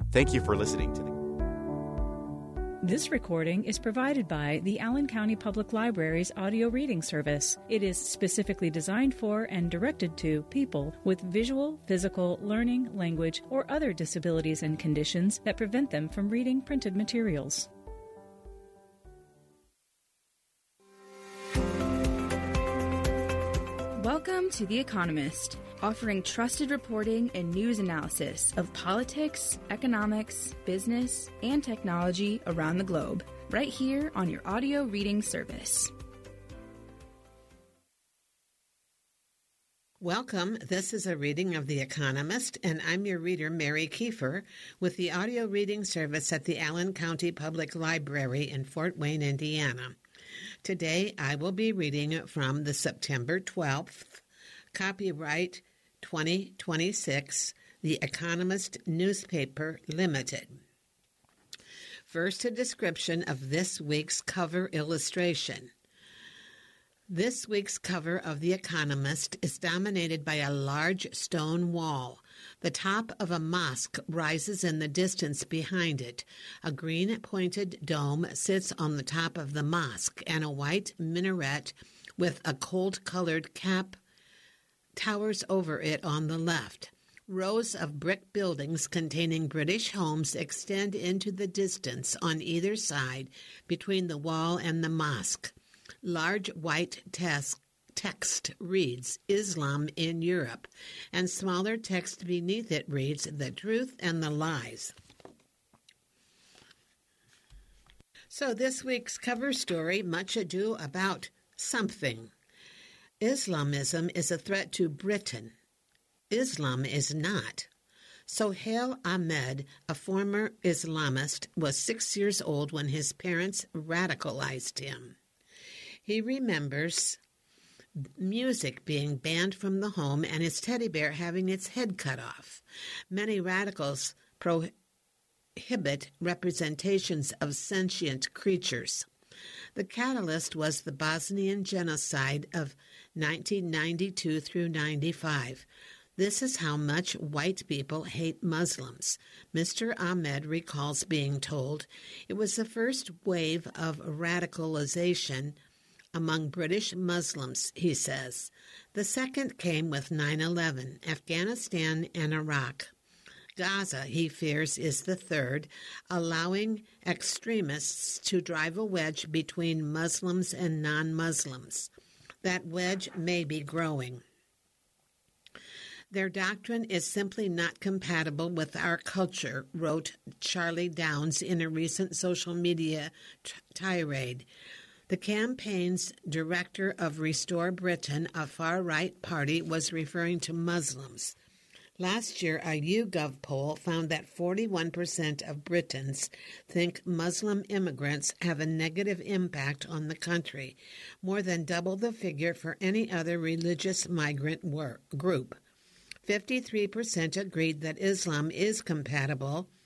Thank you for listening to This recording is provided by the Allen County Public Library's audio reading service. It is specifically designed for and directed to people with visual, physical, learning, language, or other disabilities and conditions that prevent them from reading printed materials. Welcome to The Economist, offering trusted reporting and news analysis of politics, economics, business, and technology around the globe, right here on your audio reading service. Welcome. This is a reading of The Economist, and I'm your reader, Mary Kiefer, with the audio reading service at the Allen County Public Library in Fort Wayne, Indiana. Today, I will be reading from the September 12th, copyright 2026, The Economist Newspaper Limited. First, a description of this week's cover illustration. This week's cover of The Economist is dominated by a large stone wall. The top of a mosque rises in the distance behind it. A green-pointed dome sits on the top of the mosque, and a white minaret with a cold-colored cap towers over it on the left. Rows of brick buildings containing British homes extend into the distance on either side between the wall and the mosque. Large white text reads, Islam in Europe, and smaller text beneath it reads, The Truth and the Lies. So this week's cover story, Much Ado About Something. Islamism is a threat to Britain. Islam is not. Sohail Ahmed, a former Islamist, was 6 years old when his parents radicalized him. He remembers music being banned from the home and his teddy bear having its head cut off. Many radicals prohibit representations of sentient creatures. The catalyst was the Bosnian genocide of 1992 through 95. This is how much white people hate Muslims. Mr. Ahmed recalls being told it was the first wave of radicalization among British Muslims, he says. The second came with 9/11, Afghanistan, and Iraq. Gaza, he fears, is the third, allowing extremists to drive a wedge between Muslims and non-Muslims. That wedge may be growing. Their doctrine is simply not compatible with our culture, wrote Charlie Downs in a recent social media tirade. The campaign's director of Restore Britain, a far-right party, was referring to Muslims. Last year, a YouGov poll found that 41% of Britons think Muslim immigrants have a negative impact on the country, more than double the figure for any other religious migrant group. 53% agreed that Islam is compatible